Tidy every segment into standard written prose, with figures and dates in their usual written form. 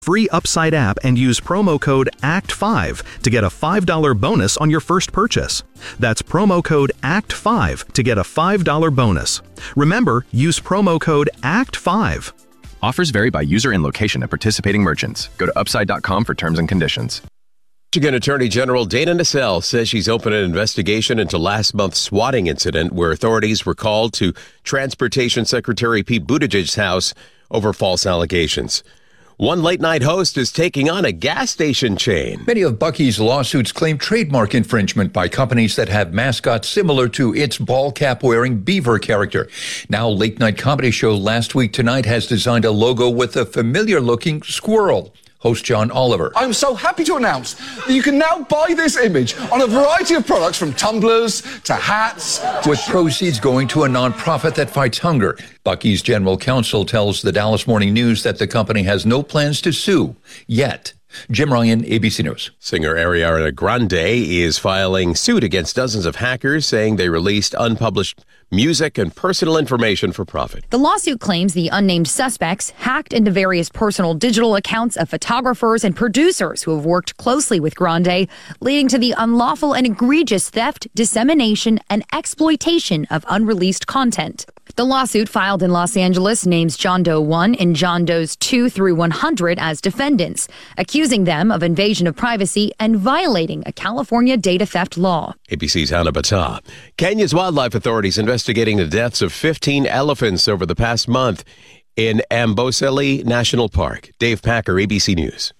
free Upside app and use promo code ACT5 to get a $5 bonus on your first purchase. That's promo code ACT5 to get a $5 bonus. Remember, use promo code ACT5. Offers vary by user and location at participating merchants. Go to upside.com for terms and conditions. Michigan Attorney General Dana Nessel says she's opened an investigation into last month's swatting incident where authorities were called to Transportation Secretary Pete Buttigieg's house over false allegations. One late-night host is taking on a gas station chain. Many of Buc-ee's lawsuits claim trademark infringement by companies that have mascots similar to its ball cap-wearing beaver character. Now, late-night comedy show Last Week Tonight has designed a logo with a familiar-looking squirrel. Host John Oliver. I'm so happy to announce that you can now buy this image on a variety of products from tumblers to hats. With proceeds going to a nonprofit that fights hunger. Buc-ee's general counsel tells the Dallas Morning News that the company has no plans to sue yet. Jim Ryan, ABC News. Singer Ariana Grande is filing suit against dozens of hackers, saying they released unpublished music and personal information for profit. The lawsuit claims the unnamed suspects hacked into various personal digital accounts of photographers and producers who have worked closely with Grande, leading to the unlawful and egregious theft, dissemination, and exploitation of unreleased content. The lawsuit filed in Los Angeles names John Doe 1 and John Does 2 through 100 as defendants, accusing them of invasion of privacy and violating a California data theft law. ABC's Hannah Battah. Kenya's wildlife authorities investigating the deaths of 15 elephants over the past month in Amboseli National Park. Dave Packer, ABC News.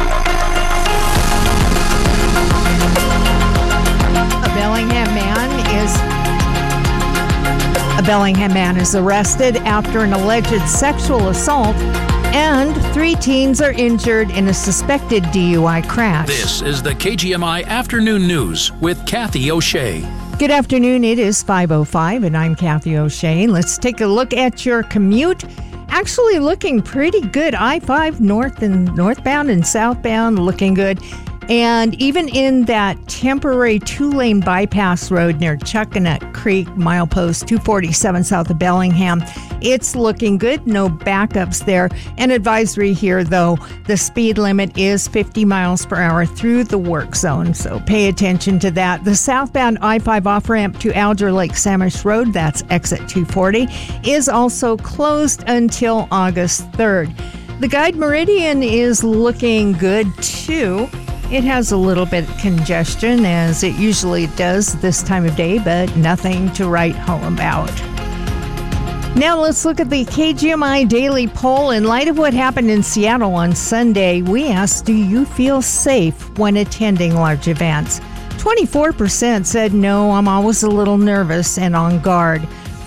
A Bellingham man is arrested after an alleged sexual assault, and 3 teens are injured in a suspected DUI crash. This is the KGMI Afternoon News with Kathy O'Shea. Good afternoon. It is 5:05, and I'm Kathy O'Shea. Let's take a look at your commute. Actually looking pretty good. I-5 northbound and southbound looking good. And even in that temporary 2-lane bypass road near Chuckanut Creek, milepost 247 south of Bellingham, it's looking good. No backups there. An advisory here, though, the speed limit is 50 miles per hour through the work zone, so pay attention to that. The southbound I-5 off-ramp to Alger Lake Samish Road, that's exit 240, is also closed until August 3rd. The Guide Meridian is looking good, too. It has a little bit of congestion, as it usually does this time of day, but nothing to write home about. Now let's look at the KGMI Daily Poll. In light of what happened in Seattle on Sunday, we asked, do you feel safe when attending large events? 24% said no, I'm always a little nervous and on guard.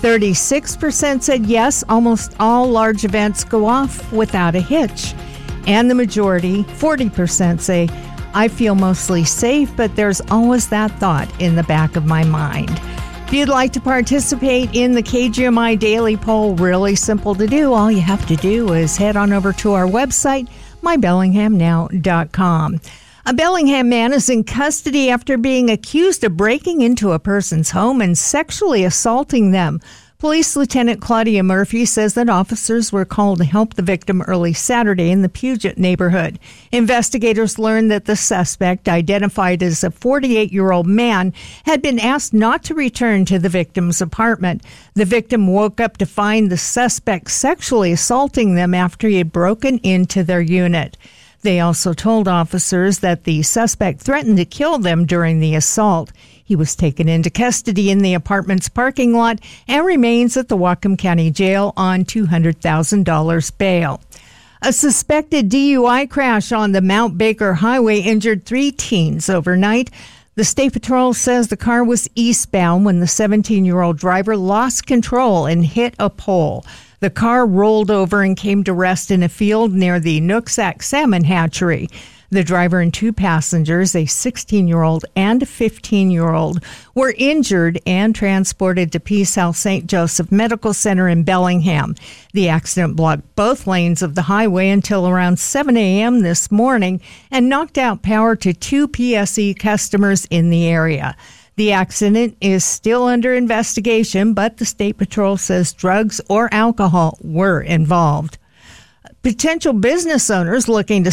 36% said yes, almost all large events go off without a hitch. And the majority, 40%, say, I feel mostly safe, but there's always that thought in the back of my mind. If you'd like to participate in the KGMI Daily Poll, really simple to do. All you have to do is head on over to our website, mybellinghamnow.com. A Bellingham man is in custody after being accused of breaking into a person's home and sexually assaulting them. Police Lieutenant Claudia Murphy says that officers were called to help the victim early Saturday in the Puget neighborhood. Investigators learned that the suspect, identified as a 48-year-old man, had been asked not to return to the victim's apartment. The victim woke up to find the suspect sexually assaulting them after he had broken into their unit. They also told officers that the suspect threatened to kill them during the assault. He was taken into custody in the apartment's parking lot and remains at the Whatcom County Jail on $200,000 bail. A suspected DUI crash on the Mount Baker Highway injured 3 teens overnight. The State Patrol says the car was eastbound when the 17-year-old driver lost control and hit a pole. The car rolled over and came to rest in a field near the Nooksack Salmon Hatchery. The driver and 2 passengers, a 16-year-old and a 15-year-old, were injured and transported to Peace Health St. Joseph Medical Center in Bellingham. The accident blocked both lanes of the highway until around 7 a.m. this morning and knocked out power to 2 PSE customers in the area. The accident is still under investigation, but the State Patrol says drugs or alcohol were involved. Potential business owners looking to